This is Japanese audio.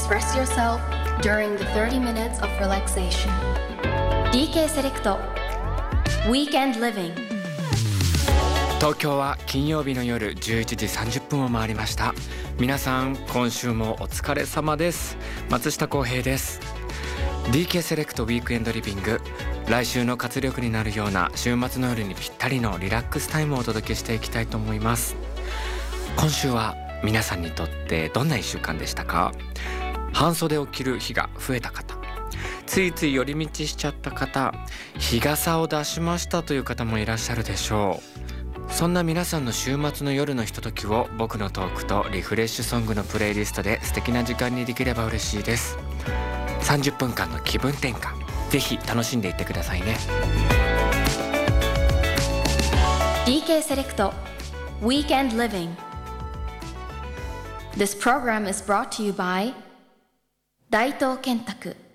Express yourself during the 30 minutes of relaxation. DK セレクト Weekend Living。 東京は金曜日の夜11時30分を回りました。皆さん今週もお疲れ様です。松下洸平です。 DK セレクトウィークエンドリビング、来週の活力になるような週末の夜にぴったりのリラックスタイムをお届けしていきたいと思います。今週は皆さんにとってどんな1週間でしたか？半袖を着る日が増えた方、ついつい寄り道しちゃった方、日傘を出しましたという方もいらっしゃるでしょう。そんな皆さんの週末の夜のひとときを僕のトークとリフレッシュソングのプレイリストで素敵な時間にできれば嬉しいです。30分間の気分転換、ぜひ楽しんでいってくださいね。 DK セレクト Weekend Living。 This program is brought to you by 大東建託